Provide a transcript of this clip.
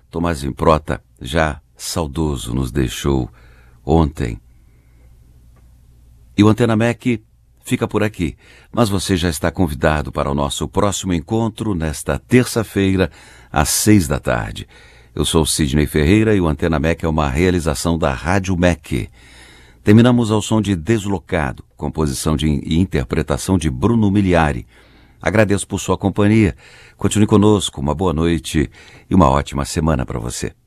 Tomás Improta, já saudoso, nos deixou ontem. E o Antena MEC fica por aqui, mas você já está convidado para o nosso próximo encontro nesta terça-feira, às 18h. Eu sou Sidney Ferreira e o Antena MEC é uma realização da Rádio MEC. Terminamos ao som de Deslocado, composição e interpretação de Bruno Miliari. Agradeço por sua companhia. Continue conosco, uma boa noite e uma ótima semana para você.